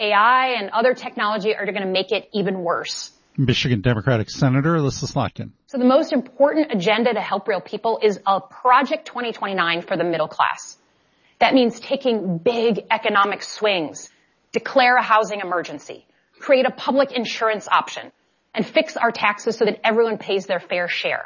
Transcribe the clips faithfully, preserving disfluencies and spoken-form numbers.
A I and other technology are going to make it even worse. Michigan Democratic Senator Elissa Slotkin. So the most important agenda to help real people is a Project twenty twenty-nine for the middle class. That means taking big economic swings, declare a housing emergency, create a public insurance option, and fix our taxes so that everyone pays their fair share.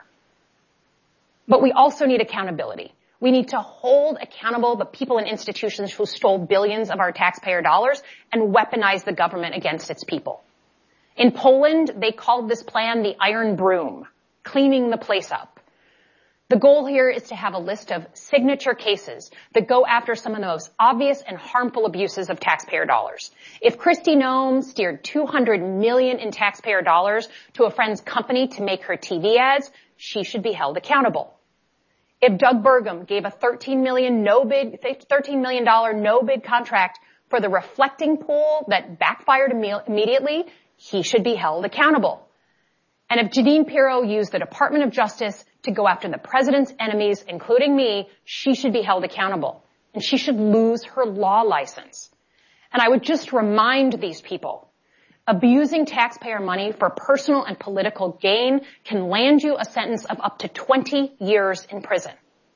But we also need accountability. We need to hold accountable the people and institutions who stole billions of our taxpayer dollars and weaponize the government against its people. In Poland, they called this plan the Iron Broom, cleaning the place up. The goal here is to have a list of signature cases that go after some of the most obvious and harmful abuses of taxpayer dollars. If Kristi Noem steered two hundred million dollars in taxpayer dollars to a friend's company to make her T V ads, she should be held accountable. If Doug Burgum gave a thirteen million dollars no bid, thirteen million dollars no bid contract for the reflecting pool that backfired immediately, he should be held accountable. And if Jeanine Pirro used the Department of Justice to go after the president's enemies, including me, she should be held accountable. And she should lose her law license. And I would just remind these people, abusing taxpayer money for personal and political gain can land you a sentence of up to twenty years in prison.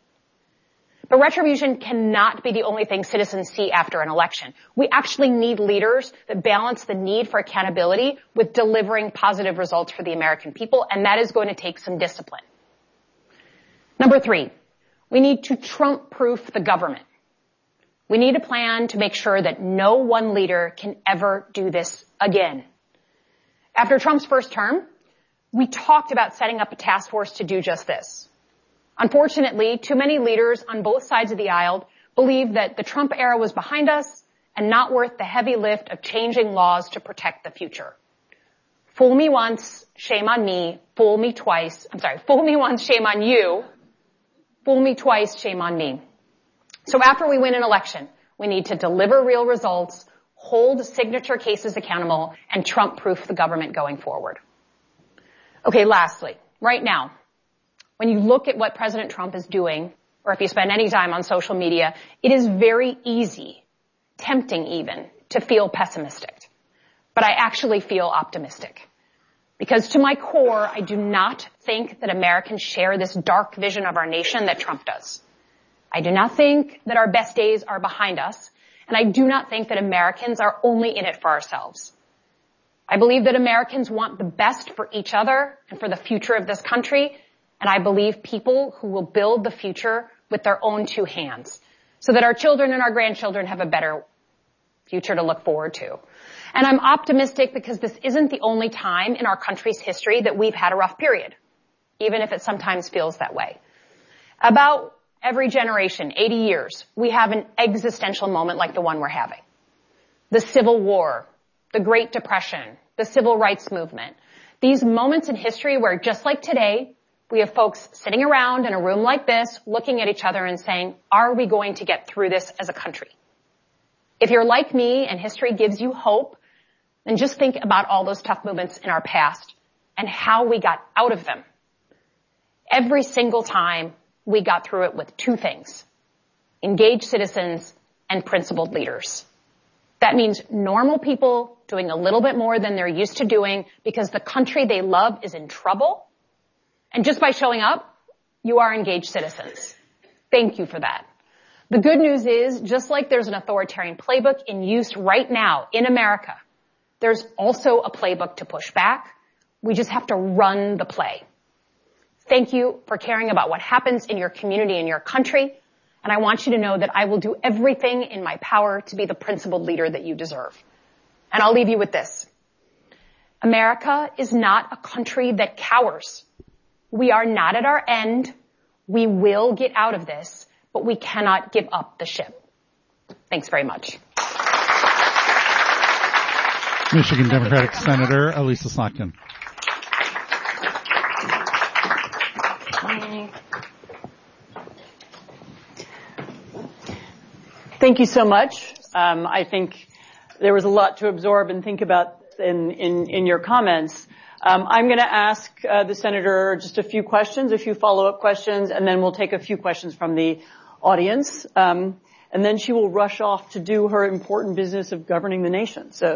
But retribution cannot be the only thing citizens see after an election. We actually need leaders that balance the need for accountability with delivering positive results for the American people, and that is going to take some discipline. Number three, we need to Trump-proof the government. We need a plan to make sure that no one leader can ever do this again. After Trump's first term, we talked about setting up a task force to do just this. Unfortunately, too many leaders on both sides of the aisle believe that the Trump era was behind us and not worth the heavy lift of changing laws to protect the future. Fool me once, shame on me. Fool me twice. I'm sorry, fool me once, shame on you. Fool me twice, shame on me. So after we win an election, we need to deliver real results, hold signature cases accountable, and Trump-proof the government going forward. Okay, lastly, right now, when you look at what President Trump is doing, or if you spend any time on social media, it is very easy, tempting even, to feel pessimistic. But I actually feel optimistic. Because to my core, I do not think that Americans share this dark vision of our nation that Trump does. I do not think that our best days are behind us, and I do not think that Americans are only in it for ourselves. I believe that Americans want the best for each other and for the future of this country, and I believe people who will build the future with their own two hands so that our children and our grandchildren have a better future to look forward to. And I'm optimistic because this isn't the only time in our country's history that we've had a rough period, even if it sometimes feels that way. About every generation, eighty years, we have an existential moment like the one we're having. The Civil War, the Great Depression, the Civil Rights Movement. These moments in history where, just like today, we have folks sitting around in a room like this, looking at each other and saying, are we going to get through this as a country? If you're like me and history gives you hope, then just think about all those tough moments in our past and how we got out of them. Every single time, we got through it with two things: engaged citizens and principled leaders. That means normal people doing a little bit more than they're used to doing because the country they love is in trouble. And just by showing up, you are engaged citizens. Thank you for that. The good news is, just like there's an authoritarian playbook in use right now in America, there's also a playbook to push back. We just have to run the play. Thank you for caring about what happens in your community and your country. And I want you to know that I will do everything in my power to be the principled leader that you deserve. And I'll leave you with this. America is not a country that cowers. We are not at our end. We will get out of this, but we cannot give up the ship. Thanks very much. Michigan Democratic Senator Elissa Slotkin. Thank you so much. Um, I think there was a lot to absorb and think about in, in, in your comments. Um, I'm going to ask uh, the senator just a few questions, a few follow-up questions, and then we'll take a few questions from the audience. Um, and then she will rush off to do her important business of governing the nation. So